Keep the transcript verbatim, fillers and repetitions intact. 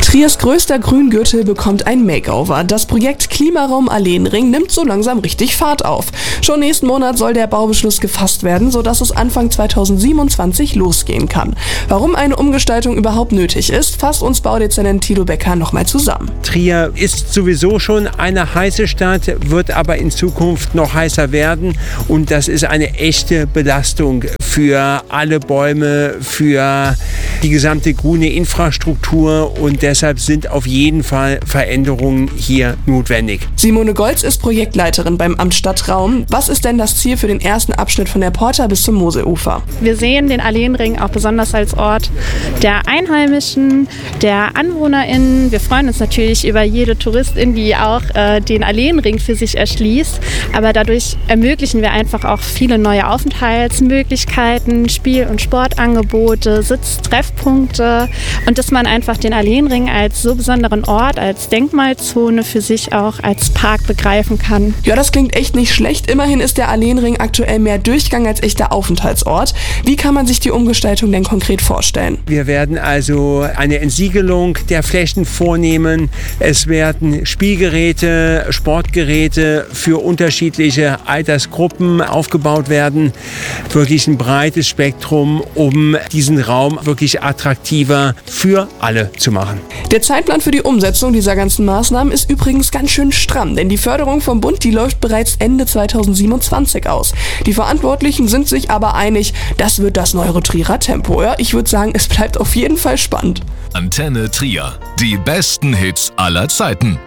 Triers größter Grüngürtel bekommt ein Makeover. Das Projekt Klimaraum Alleenring nimmt so langsam richtig Fahrt auf. Schon nächsten Monat soll der Baubeschluss gefasst werden, sodass es Anfang zweitausendsiebenundzwanzig losgehen kann. Warum eine Umgestaltung überhaupt nötig ist, fasst uns Baudezernent Thilo Becker nochmal zusammen. Trier ist sowieso schon eine heiße Stadt, wird aber in Zukunft noch heißer werden. Und das ist eine echte Belastung für alle Bäume, für die gesamte grüne Infrastruktur, und deshalb sind auf jeden Fall Veränderungen hier notwendig. Simone Golz ist Projektleiterin beim Amt Stadtraum. Was ist denn das Ziel für den ersten Abschnitt von der Porta bis zum Moselufer? Wir sehen den Alleenring auch besonders als Ort der Einheimischen, der AnwohnerInnen. Wir freuen uns natürlich über jede Touristin, die auch äh, den Alleenring für sich erschließt. Aber dadurch ermöglichen wir einfach auch viele neue Aufenthaltsmöglichkeiten, Spiel- und Sportangebote, Sitztreffpunkte, und dass man einfach den Alleenring als so besonderen Ort, als Denkmalzone für sich auch als Park begreifen kann. Ja, das klingt echt nicht schlecht. Immerhin ist der Alleenring aktuell mehr Durchgang als echter Aufenthaltsort. Wie kann man sich die Umgestaltung denn konkret vorstellen? Wir werden also eine Entsiegelung der Flächen vornehmen. Es werden Spielgeräte, Sportgeräte für unterschiedliche Altersgruppen aufgebaut werden. Wirklich ein breites Spektrum, um diesen Raum wirklich attraktiver für alle zu machen. Der Zeitplan für die Umsetzung dieser ganzen Maßnahmen ist übrigens ganz schön stramm, denn die Förderung vom Bund, die läuft bereits Ende zweitausendsiebenundzwanzig aus. Die Verantwortlichen sind sich aber einig, das wird das neue Trierer Tempo. Ja, ich würde sagen, es bleibt auf jeden Fall spannend. Antenne Trier. Die besten Hits aller Zeiten.